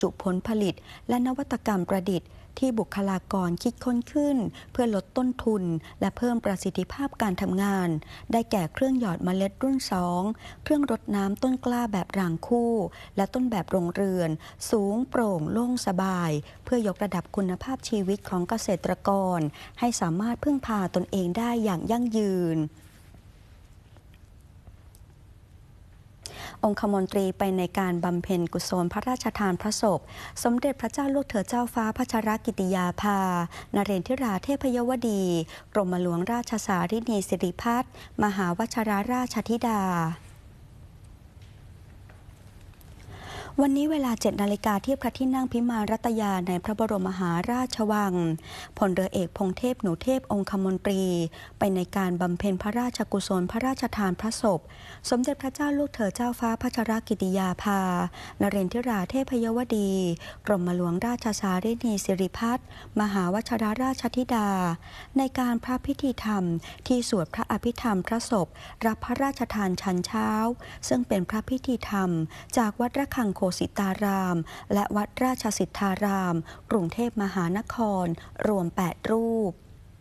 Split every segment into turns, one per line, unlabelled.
จุผลผลิตและนวัตกรรมประดิษฐ์ที่บุคลากรคิดค้นขึ้นเพื่อลดต้นทุนและเพิ่มประสิทธิภาพการทำงานได้แก่เครื่องหยอดเมล็ดรุ่น 2 เครื่องรดน้ำต้นกล้าแบบรางคู่และต้นแบบโรงเรือนสูงโปร่งโล่งสบายเพื่อยกระดับคุณภาพชีวิตของเกษตรกรให้สามารถพึ่งพาตนเองได้อย่างยั่งยืนองคมนตรีไปในการบำเพ็ญกุศลพระราชทานพระศพสมเด็จพระเจ้าลูกเธอเจ้าฟ้าพัชรกิติยาภานเรนทิราเทพยวดีกรมหลวงราชสารินีสิริพัฒน์มหาวชิรราชธิดาวันนี้เวลา 7 นาฬิกาที่พระที่นั่งพิมานรัตยาในพระบรมมหาราชวังพลเรือเอกพงเทพหนูเทพองคมนตรีไปในการบำเพ็ญพระราชกุศลพระราชทานพระศพสมเด็จพระเจ้าลูกเธอเจ้าฟ้าพัชรกิติยาภานเรนทิราเทพยวดีกรมหลวงราชสารินีสิริพัฒน์มหาวชิรราชธิดาในการพระพิธีธรรมที่สวดพระอภิธรรมพระศพรับพระราชทานฉันเช้าซึ่งเป็นพระพิธีธรรมจากวัดระฆังโคสิตารามและวัดราชสิทธารามกรุงเทพมหานครรวม 8 รูป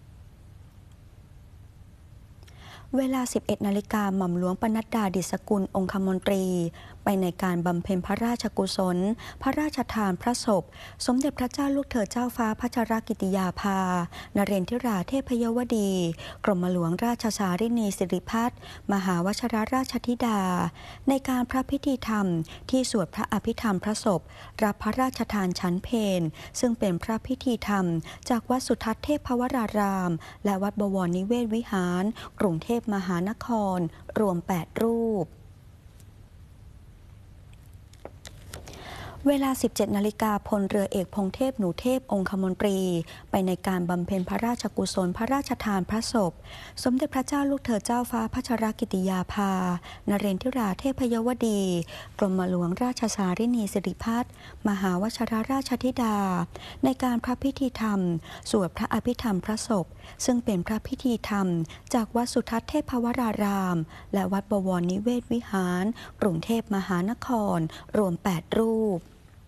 เวลา 11 นาฬิกาหม่อมหลวงปนัดดา ดิษกุลองคมนตรีไปในการบำเพ็ญพระราชกุศลพระราชทานพระศพสมเด็จพระเจ้าลูกเธอเจ้าฟ้าพัชรกิติยาภานเรนทิราเทพยวดีกรมหลวงราชสารินีสิริพัฒน์มหาวชิรราชธิดาในการพระพิธีธรรมที่สวดพระอภิธรรมพระศพรับพระราชทานฉันเพลซึ่งเป็นพระพิธีธรรมจากวัดสุทัศน์เทพวรารามและวัดบวรนิเวศวิหารกรุงเทพมหานครรวม 8 รูปเวลา 17 นาฬิกาพลเรือเอกพงเทพหนูเทพองคมนตรีไปในการบำเพ็ญพระราชกุศลพระราชทานพระศพสมเด็จพระเจ้าลูกเธอเจ้าฟ้าพัชรกิติยาภานเรนทิราเทพยวดีกรมหลวงราชสารินีสิริพัฒน์มหาวชิรราชธิดาในการพระพิธีธรรมสวดพระอภิธรรมพระศพซึ่งเป็นพระพิธีธรรมจากวัดสุทัศน์เทพวรารามและวัดบวรนิเวศวิหารกรุงเทพมหานครรวม 8 รูป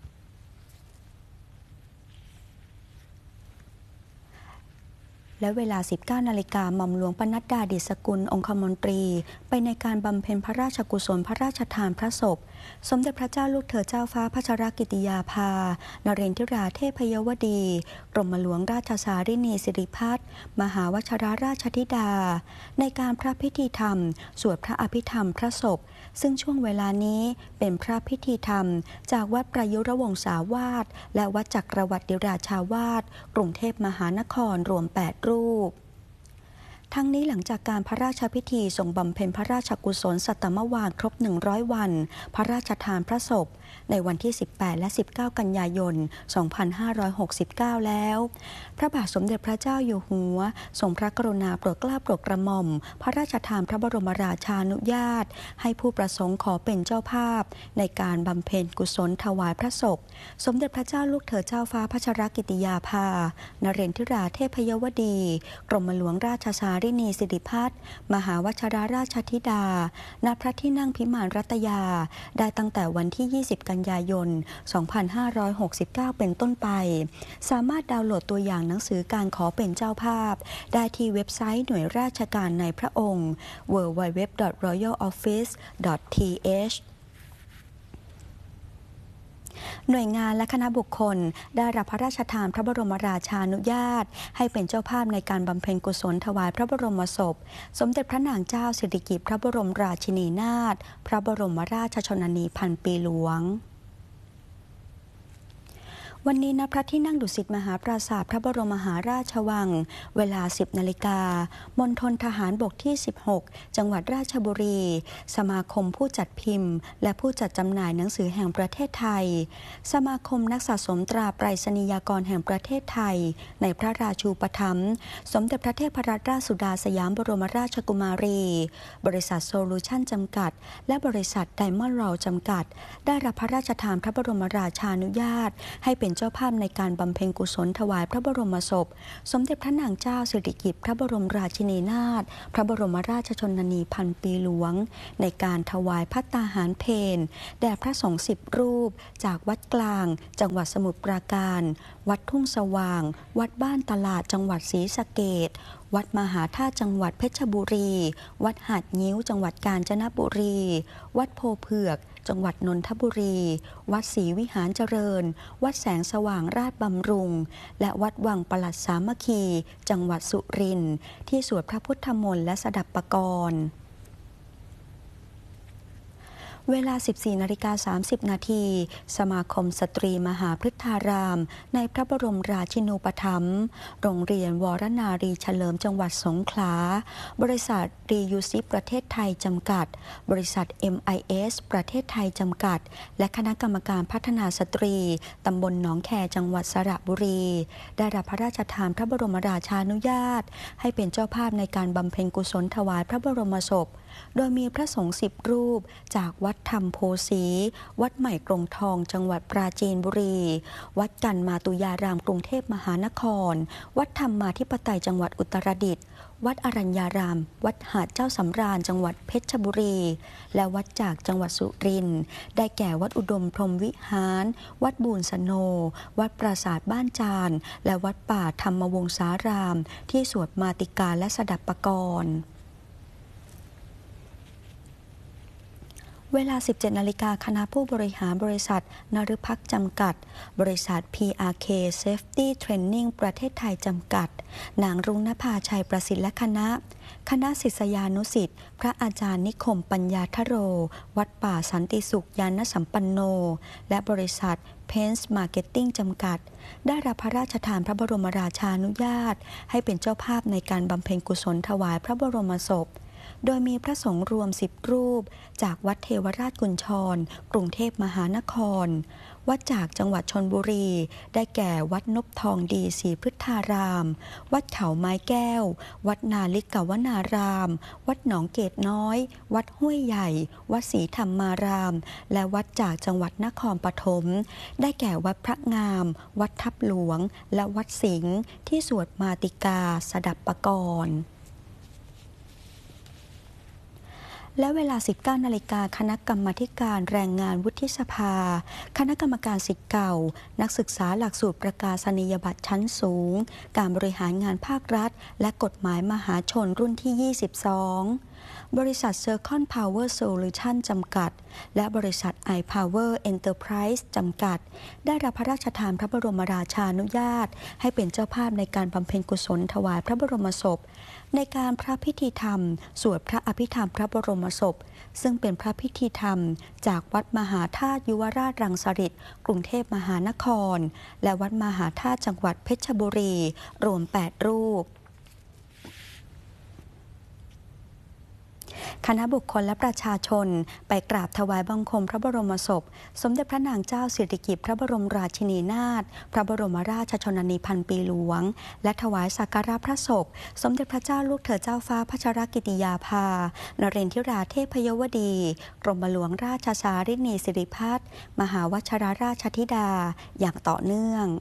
และเวลา 19 นาฬิกาหม่อมหลวงปนัดดา ดิษกุลองคมนตรีไปในการบำเพ็ญพระราชกุศลพระราชทานพระศพสมเด็จพระเจ้าลูกเธอเจ้าฟ้าพัชรกิติยาภานเรนทิราเทพยวดีกรมหลวงราชสารินีสิริพัฒน์มหาวชิรราชธิดาในการพระพิธีธรรมสวดพระอภิธรรมพระศพซึ่งช่วงเวลานี้เป็นพระพิธีธรรมจากวัดประยุรวงศาวาสและวัดจักรวรรดิราชาวาสกรุงเทพมหานครรวม 8 รูปทั้งนี้หลังจากการพระราชพิธีทรงบำเพ็ญพระราชกุศลสัตตมวาทครบ 100 วันพระราชทานพระศพในวันที่ 18 และ 19 กันยายน 2569 แล้วพระบาทสมเด็จพระเจ้าอยู่หัวทรงพระกรุณาโปรดเกล้าโปรดกระหม่อมพระราชทานพระบรมราชานุญาตให้ผู้ประสงค์ขอเป็นเจ้าภาพในการบำเพ็ญกุศลถวายพระศพสมเด็จพระเจ้าลูกเธอเจ้าฟ้าพัชรกิติยาภานเรนทิราเทพยวดีกรมหลวงราชสารินีสิริพัฒน์มหาวชิรราชธิดาณพระที่นั่งพิมานรัตยาได้ตั้งแต่วันที่ 20 กันยายน 2569 เป็นต้นไปสามารถดาวน์โหลดตัวอย่างหนังสือการขอเป็นเจ้าภาพได้ที่เว็บไซต์หน่วยราชการในพระองค์ www.royaloffice.thหน่วยงานและคณะบุคคลได้รับพระราชทานพระบรมราชานุญาตให้เป็นเจ้าภาพในการบำเพ็ญกุศลถวายพระบรมศพสมเด็จพระนางเจ้าสิริกิติ์พระบรมราชินีนาถพระบรมราชชนนีพันปีหลวงวันนี้ณพระที่นั่งดุสิตมหาปราสาทพระบรมมหาราชวังเวลา 10 นาฬิกามณฑลทหารบกที่ 16 จังหวัดราชบุรีสมาคมผู้จัดพิมพ์และผู้จัดจำหน่ายหนังสือแห่งประเทศไทยสมาคมนักสะสมตราไปรษณียากรแห่งประเทศไทยในพระราชูปถัมภ์สมเด็จพระเทพรัตนราชสุดาสยามบรมราชกุมารีบริษัทโซลูชั่นจำกัดและบริษัทไดมอนด์รอลจำกัดได้รับพระราชทานพระบรมราชานุญาตให้เป็นเป็นเจ้าภาพในการบำเพ็ญกุศลถวายพระบรมศพสมเด็จพระนางเจ้าสิริกิติ์พระบรมราชินีนาถพระบรมราชชนนีพันปีหลวงในการถวายภัตตาหารเพลแด่พระสงฆ์10 รูปจากวัดกลางจังหวัดสมุทรปราการวัดทุ่งสว่างวัดบ้านตลาดจังหวัดศรีสะเกษวัดมหาธาตุจังหวัดเพชรบุรีวัดหาดงิ้วจังหวัดกาญจนบุรีวัดโพเผือกจังหวัดนนทบุรีวัดศรีวิหารเจริญวัดแสงสว่างราชบำรุงและวัดวังปลัดสามัคคีจังหวัดสุรินทร์ที่สวดพระพุทธมนต์และสดับปกรณ์เวลา 14:30 นาทีสมาคมสตรีมหาพฤทธารามในพระบรมราชินูปถัมภ์โรงเรียนวรนารีเฉลิมจังหวัดสงขลาบริษัทรียูซิปประเทศไทยจำกัดบริษัท MIS ประเทศไทยจำกัดและคณะกรรมการพัฒนาสตรีตำบลหนองแคจังหวัดสระบุรีได้รับพระราชทานพระบรมราชานุญาตให้เป็นเจ้าภาพในการบำเพ็ญกุศลถวายพระบรมศพโดยมีพระสงฆ์10 รูปจากวัดธรรมโพสีวัดใหม่กรงทองจังหวัดปราจีนบุรีวัดกันมาตุยารามกรุงเทพมหานครวัดธรรมมาธิปไตยจังหวัดอุตรดิตถ์วัดอรัญญารามวัดหาดเจ้าสำราญจังหวัดเพชรบุรีและวัดจากจังหวัดสุรินทร์ได้แก่วัดอุดมพรหมวิหารวัดบูรสโนวัดปราสาทบ้านจานและวัดป่าธรรมวงศารามที่สวดมาติกาและสดับปกรณ์เวลา 17 นาฬิกาคณะผู้บริหารบริษัทนฤภักจำกัดบริษัท PRK Safety Training ประเทศไทยจำกัดนางรุ่งนภาชัยประสิทธิ์และคณะศิษยานุศิษย์พระอาจารย์นิคมปัญญาทโรวัดป่าสันติสุขยานสัมปันโนและบริษัท Pence Marketing จำกัดได้รับพระราชทานพระบรมราชานุญาตให้เป็นเจ้าภาพในการบำเพ็ญกุศลถวายพระบรมศพโดยมีพระสงฆ์รวม10 รูปจากวัดเทวราชกุญชรกรุงเทพมหานครวัดจากจังหวัดชลบุรีได้แก่วัดนพทองดีศรีพฤทธารามวัดเขาไม้แก้ววัดนาลิกวนารามวัดหนองเกตน้อยวัดห้วยใหญ่วัดศรีธรรมารามและวัดจากจังหวัดนครปฐมได้แก่วัดพระงามวัดทับหลวงและวัดสิงห์ที่สวดมาติกาสดับปกรณ์และเวลา 19 นาฬิกาคณะกรรมาธิการแรงงานวุฒิสภาคณะกรรมการศิษย์เก่านักศึกษาหลักสูตรประกาศนียบัตรชั้นสูงการบริหารงานภาครัฐและกฎหมายมหาชนรุ่นที่ 22 บริษัท Circon Power Solution จำกัดและบริษัท iPower Enterprise จำกัดได้รับพระราชทานพระบรมราชานุญาตให้เป็นเจ้าภาพในการบำเพ็ญกุศลถวายพระบรมศพในการพระพิธีธรรมสวดพระอภิธรรมพระบรมศพซึ่งเป็นพระพิธีธรรมจากวัดมหาธาตุยุวราชรังสฤษฎ์กรุงเทพมหานครและวัดมหาธาตุจังหวัดเพชรบุรีรวม 8 รูปคณะบุคคลและประชาชนไปกราบถวายบังคมพระบรมศพสมเด็จพระนางเจ้าสิริกิติ์พระบรมราชินีนาถพระบรมราชชนนีพันปีหลวงและถวายสักการะพระศพสมเด็จพระเจ้าลูกเธอเจ้าฟ้าพัชรกิติยาภานเรนทิราเทพยวดีกรมหลวงราชสารินีสิริพัฒน์มหาวชิรราชธิดาอย่างต่อเนื่อง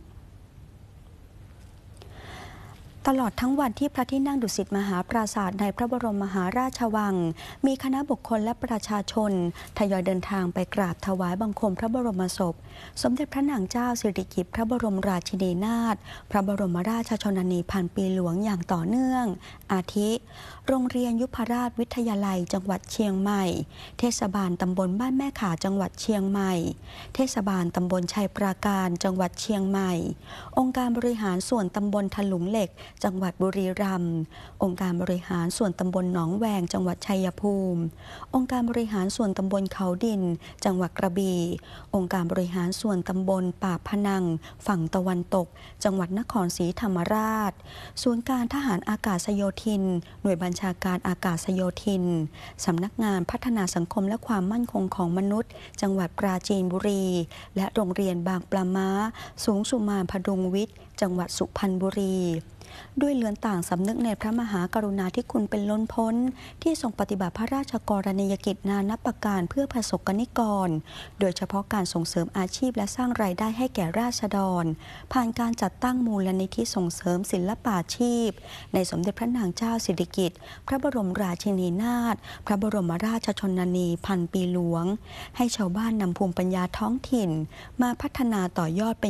ตลอดทั้งวันที่พระที่นั่งดุสิตมหาปราสาทในพระบรมมหาราชวังมีคณะบุคคลและประชาชนทยอยเดินทางไปกราบถวายบังคมพระบรมศพสมเด็จพระนางเจ้าสิริกิติ์พระบรมราชินีนาถพระบรมราชชนนีพันปีหลวงอย่างต่อเนื่องอาทิโรงเรียนยุพราชวิทยาลัยจังหวัดเชียงใหม่เทศบาลตำบลบ้านแม่ขาจังหวัดเชียงใหม่เทศบาลตำบลชัยปราการจังหวัดเชียงใหม่องค์การบริหารส่วนตำบลถลุงเหล็กจังหวัดบุรีรัมย์องค์การบริหารส่วนตำบลหนองแวงจังหวัดชัยภูมิองค์การบริหารส่วนตำบลเขาดินจังหวัดกระบี่องค์การบริหารส่วนตำบลปากพนังฝั่งตะวันตกจังหวัดนครศรีธรรมราชศูนย์การทหารอากาศโยธินหน่วยบัญชาการอากาศโยธินสำนักงานพัฒนาสังคมและความมั่นคงของมนุษย์จังหวัดปราจีนบุรีและโรงเรียนบางปลาม้าสูงสุมานพดุงวิทย์จังหวัดสุพรรณบุรีด้วยเลือนต่างสำนึกในพระมหากรุณาธิคุณเป็นล้นพ้นที่ทรงปฏิบัติพระราชกรณียกิจนานับประการเพื่อประสบกนิกรโดยเฉพาะการส่งเสริมอาชีพและสร้างรายได้ให้แก่ราษฎรผ่านการจัดตั้งมูลนิธิส่งเสริมศิลปาชีพในสมเด็จพระนางเจ้าสิริกิติ์พระบรมราชินีนาถพระบรมราชชนนีพันปีหลวงให้ชาวบ้านนำภูมิปัญญาท้องถิ่นมาพัฒนาต่อยอดเป็น